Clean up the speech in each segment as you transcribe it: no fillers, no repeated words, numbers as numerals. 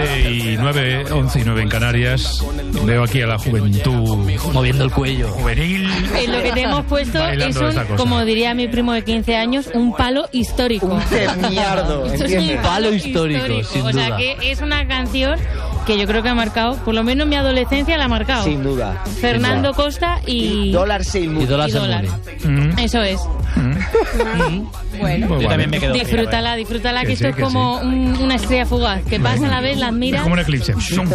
11:09 en Canarias. Veo aquí a la juventud moviendo el cuello. Juvenil. Lo que te hemos puesto es como diría mi primo de 15 años, un palo histórico. Un temiardo, ¿entiendes? Un palo histórico, sin duda. O sea que es una canción que yo creo que ha marcado, por lo menos mi adolescencia la ha marcado. Sin duda. Fernando Costa y Dólar Seymour. Y Dólar Seymour. Eso es. Bueno, yo también me quedo. Disfrútala, que esto es como una estrella fugaz, que pasa a la vez, la admiras. Es como un eclipse.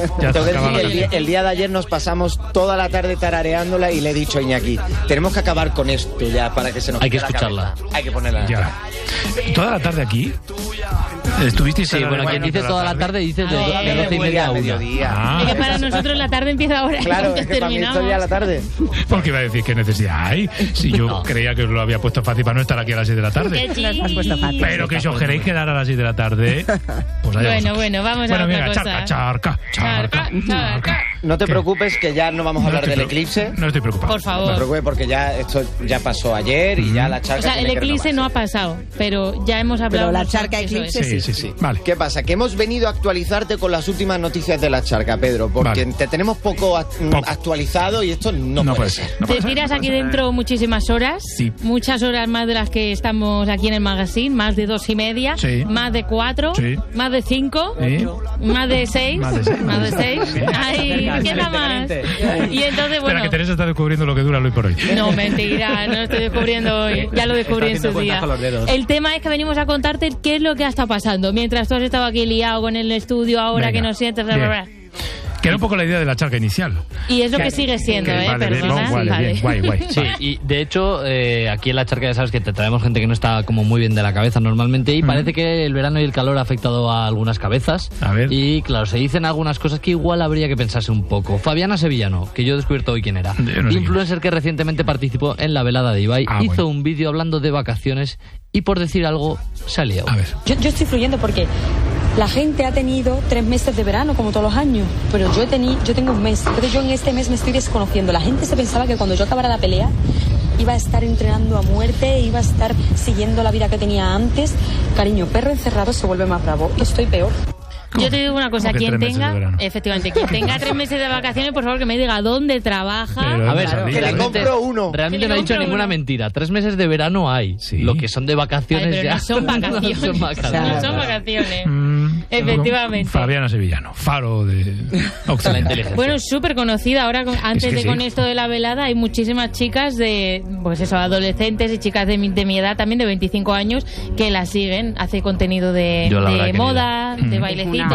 El día de ayer nos pasamos toda la tarde tarareándola y le he dicho a Iñaki, tenemos que acabar con esto ya para que se nos Hay que quede la escucharla. cabeza. Hay que ponerla. Ya. ¿Toda la tarde aquí? ¿Estuvisteis? Sí, bueno, quien dice toda la tarde dice de 12:30 a 1. Es que para nosotros la tarde empieza ahora. Claro, es que para mí esto ya la tarde. Porque iba a decir qué necesidad hay. Si yo creía que os lo había puesto fácil para no estar aquí a las 6 de la tarde. Pero que si os queréis quedar a las 6 de la tarde, pues allá Bueno, vamos a otra cosa. Charca. No te preocupes que ya no vamos a hablar del eclipse. No estoy preocupado. Por favor. No te preocupes porque ya esto ya pasó ayer y ya la charca. O sea, el eclipse no ha pasado, pero ya hemos hablado. Pero la charca eclipse sí. Vale. ¿Qué pasa? Que hemos venido a actualizarte con las últimas noticias de la charca, Pedro, porque te tenemos poco actualizado y esto no puede ser. Te tiras aquí dentro muchísimas horas, muchas horas más de las que estamos aquí en el magazine, más de 2:30, más de 4, más de 5, más de 6, más de 6. Ay, queda más. Y entonces, bueno. Espera, que Teresa está descubriendo lo que dura hoy por hoy. No, mentira, no lo estoy descubriendo hoy. Ya lo descubrí en su día. El tema es que venimos a contarte qué es lo que ha estado pasando. Mientras tú has estado aquí liado con el estudio, ahora que nos sientes... Que era un poco la idea de la charca inicial. Y es lo que sigue siendo, perdona. Vale. Sí, y de hecho, aquí en la charca ya sabes que te traemos gente que no está como muy bien de la cabeza normalmente y parece que el verano y el calor ha afectado a algunas cabezas. A ver. Y claro, se dicen algunas cosas que igual habría que pensarse un poco. Fabiana Sevillano, que yo he descubierto hoy quién era. Influencer que recientemente participó en la velada de Ibai, hizo un vídeo hablando de vacaciones y por decir algo se ha liado. A ver. Yo estoy fluyendo porque la gente ha tenido 3 meses de verano, como todos los años, pero yo tengo un mes. Entonces yo en este mes me estoy desconociendo. La gente se pensaba que cuando yo acabara la pelea iba a estar entrenando a muerte, iba a estar siguiendo la vida que tenía antes. Cariño, perro encerrado se vuelve más bravo. Yo estoy peor. Yo te digo una cosa, quien tenga 3 meses de vacaciones, por favor que me diga dónde trabaja. A ver, que le compro uno. Realmente no ha dicho ninguna mentira. 3 meses de verano hay. Lo que son de vacaciones ya. No son vacaciones. No son vacaciones. Efectivamente. Fabiana Sevillano, faro de Occidente. Bueno, súper conocida. Ahora, antes de con esto de la velada, hay muchísimas chicas de, pues eso, adolescentes y chicas de mi edad, también de 25 años, que la siguen. Hace contenido de moda, de bailecitos.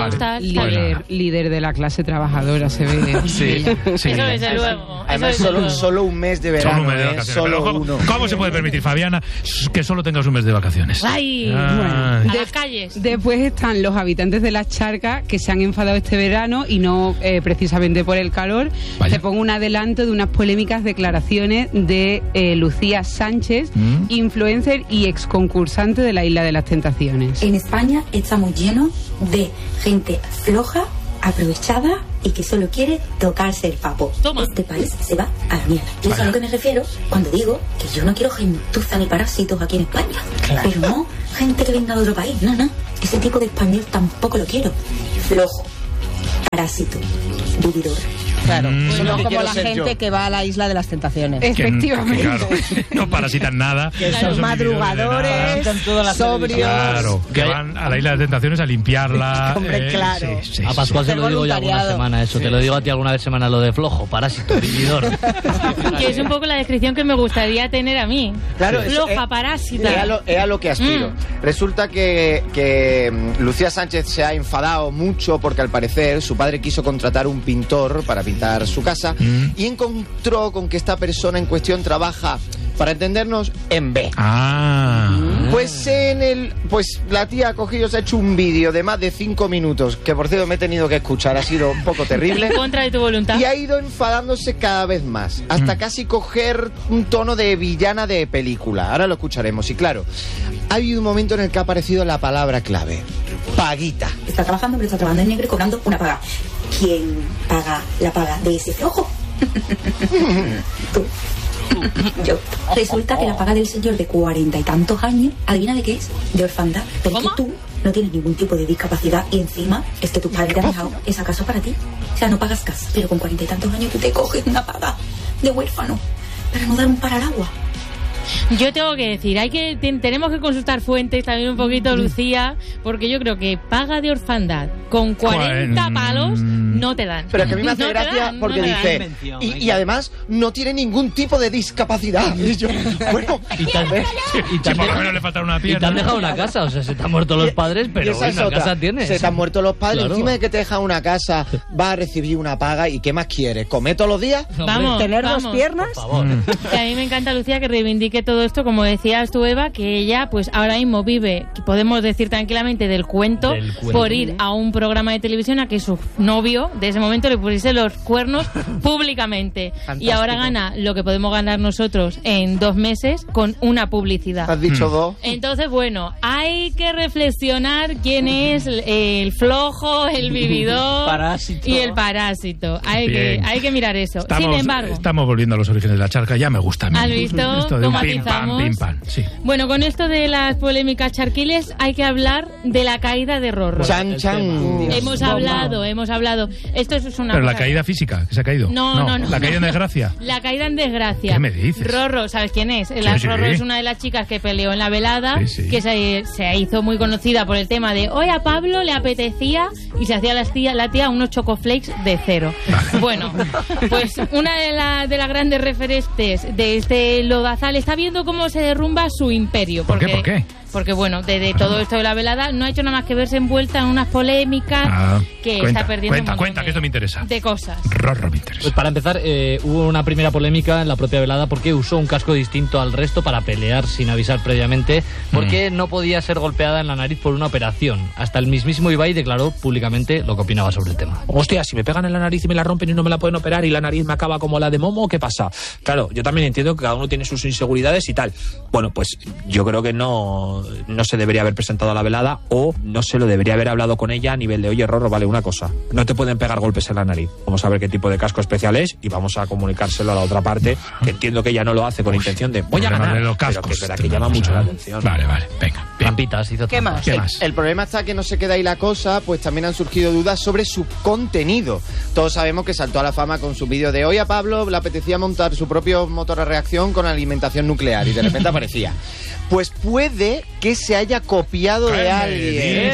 Líder de la clase trabajadora se ve. Sí. Eso desde luego. Además, solo un mes de verano. Solo uno. ¿Cómo se puede permitir, Fabiana, que solo tengas un mes de vacaciones? ¡Ay! A las calles. Después están los habitantes de la charca que se han enfadado este verano y no precisamente por el calor. Te pongo un adelanto de unas polémicas declaraciones de Lucía Sánchez, influencer y exconcursante de la Isla de las Tentaciones. En España estamos llenos de gente floja, aprovechada y que solo quiere tocarse el papo. Toma. Este país se va a la mierda. Y eso es a lo que me refiero cuando digo que yo no quiero gentuza ni parásitos aquí en España. Claro. Pero no gente que venga de otro país. No. Ese tipo de español tampoco lo quiero. Flojo, parásito, vividor. Claro, no como la gente que va a la Isla de las Tentaciones. Efectivamente. Claro, no parasitan nada. Que son madrugadores, sobrios. Claro, que van a la Isla de las Tentaciones a limpiarla. Hombre, claro. Sí, a Pascual se lo digo yo alguna semana eso. Te lo digo a ti alguna vez semana lo de flojo, parásito, vividor. Que es un poco la descripción que me gustaría tener a mí. Claro, floja, parásita. Es a lo que aspiro. Resulta que Lucía Sánchez se ha enfadado mucho porque al parecer su padre quiso contratar un pintor para pintar su casa y encontró con que esta persona en cuestión trabaja, para entendernos, en B. Pues la tía ha cogido, se ha hecho un vídeo de más de 5 minutos, que por cierto me he tenido que escuchar, ha sido un poco terrible. En contra de tu voluntad. Y ha ido enfadándose cada vez más, hasta casi coger un tono de villana de película. Ahora lo escucharemos. Y claro, ha habido un momento en el que ha aparecido la palabra clave: paguita. Está trabajando, pero está trabajando en negro y cobrando una paga. ¿Quién paga la paga de ese flojo? Tú. Yo. Resulta que la paga del señor de 40 y tantos años, adivina de qué es, de orfandad. Pero es que tú no tienes ningún tipo de discapacidad y encima es que tus padres te han dejado esa casa para ti. O sea, no pagas casa, pero con 40 y tantos años tú te coges una paga de huérfano para no dar un para al agua. Yo tengo que decir, tenemos que consultar fuentes también un poquito, Lucía, porque yo creo que paga de orfandad con 40 palos no te dan. Pero es que a mí me hace gracia porque dice, y además no tiene ningún tipo de discapacidad. Y yo, bueno, y por lo menos le falta una pierna. Y te han dejado una casa, o sea, se te han muerto los padres, pero una casa tienes. Se te han muerto los padres, claro. Encima de que te dejan una casa, vas a recibir una paga, ¿y qué más quieres? ¿Comer todos los días? Vamos, ¿tener dos piernas? Por favor. Que a mí me encanta, Lucía, que reivindique todo esto, como decías tú, Eva, que ella pues ahora mismo vive, podemos decir tranquilamente, del cuento por ir a un programa de televisión a que su novio de ese momento le pusiese los cuernos públicamente. Fantástico. Y ahora gana lo que podemos ganar nosotros en 2 meses con una publicidad. ¿Has dicho 2? Entonces, bueno, hay que reflexionar quién es el flojo, el vividor y el parásito. Hay que mirar eso. Sin embargo, estamos volviendo a los orígenes de la charca, ya me gusta a mí. ¿Has visto? Esto de un pim pam, sí. Bueno, con esto de las polémicas charquiles hay que hablar de la caída de Rorro. Chan, chan. Hemos hablado. Esto es una Pero la caída física, que se ha caído. No. La caída en desgracia. La caída en desgracia. ¿Qué me dices? Rorro, ¿sabes quién es? Rorro es una de las chicas que peleó en la velada, que se hizo muy conocida por el tema de hoy a Pablo le apetecía y se hacía la tía unos chocoflakes de 0. Bueno, pues una de las grandes referentes de este lodazal está viendo cómo se derrumba su imperio. ¿Por qué? Porque, bueno, de todo esto de la velada no ha hecho nada más que verse envuelta en unas polémicas está perdiendo Cuenta, que esto me interesa. De cosas. Rorro me interesa. Pues para empezar, hubo una primera polémica en la propia velada porque usó un casco distinto al resto para pelear sin avisar previamente, porque no podía ser golpeada en la nariz por una operación. Hasta el mismísimo Ibai declaró públicamente lo que opinaba sobre el tema. Hostia, si me pegan en la nariz y me la rompen y no me la pueden operar y la nariz me acaba como la de Momo, ¿qué pasa? Claro, yo también entiendo que cada uno tiene sus inseguridades y tal. Bueno, pues yo creo que no se debería haber presentado a la velada, o no se lo debería haber hablado con ella a nivel de, oye, Rorro, vale, una cosa, no te pueden pegar golpes en la nariz. Vamos a ver qué tipo de casco especial es y vamos a comunicárselo a la otra parte, que entiendo que ella no lo hace con intención de voy a ganar, pero que es verdad que llama mucho la atención. Vale, venga. Rampitas, ¿Qué más? El problema está que no se queda ahí la cosa, pues también han surgido dudas sobre su contenido. Todos sabemos que saltó a la fama con su vídeo de hoy a Pablo le apetecía montar su propio motor a reacción con alimentación nuclear y de repente aparecía. Pues puede que se haya copiado de alguien.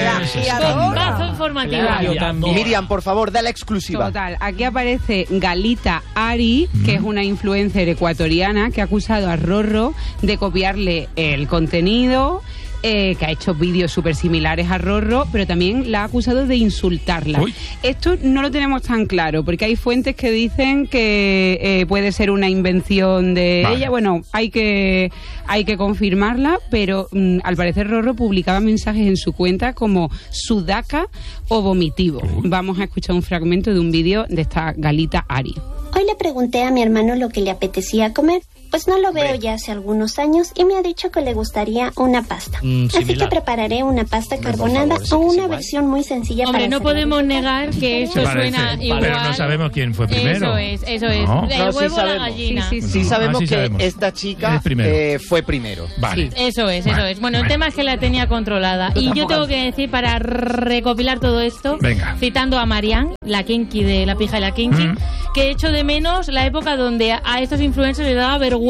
Bombazo informativo. Miriam, por favor, da la exclusiva. Total, aquí aparece Galita Ari, que es una influencer ecuatoriana que ha acusado a Rorro de copiarle el contenido, que ha hecho vídeos súper similares a Rorro, pero también la ha acusado de insultarla. Uy. Esto no lo tenemos tan claro, porque hay fuentes que dicen que puede ser una invención de ella. Bueno, hay que confirmarla, pero al parecer Rorro publicaba mensajes en su cuenta como sudaca o vomitivo. Vamos a escuchar un fragmento de un vídeo de esta Galita Ari. Hoy le pregunté a mi hermano lo que le apetecía comer. Pues no lo veo ya hace algunos años y me ha dicho que le gustaría una pasta. Así que prepararé una pasta carbonada o una versión muy sencilla. Hombre, no podemos negar que esto suena igual. Pero no sabemos quién fue primero. Eso es. El huevo o la gallina. Sí sabemos que esta chica fue primero. Vale. Sí, eso es. Bueno, el tema es que la tenía controlada. Y yo tengo que decir, para recopilar todo esto, citando a Marianne, la kinky de La Pija y la Kinky, que echo de menos la época donde a estos influencers les daba vergüenza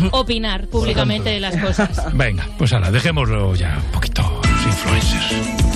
opinar públicamente de las cosas. Venga, pues ahora, dejémoslo ya un poquito los influencers.